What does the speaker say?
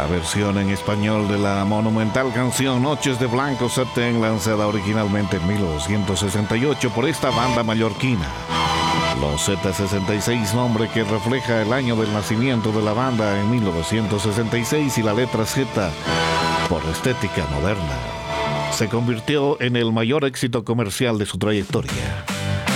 La versión en español de la monumental canción Noches de Blanco Satén, lanzada originalmente en 1968 por esta banda mallorquina. Los Z66, nombre que refleja el año del nacimiento de la banda en 1966, y la letra Z por estética moderna, se convirtió en el mayor éxito comercial de su trayectoria.